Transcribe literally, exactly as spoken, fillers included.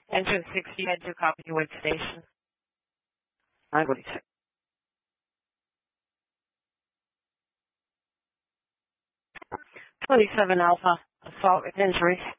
Engine sixty, head to copy to wait station. nine twenty-six. twenty-seven Alpha, assault with injury.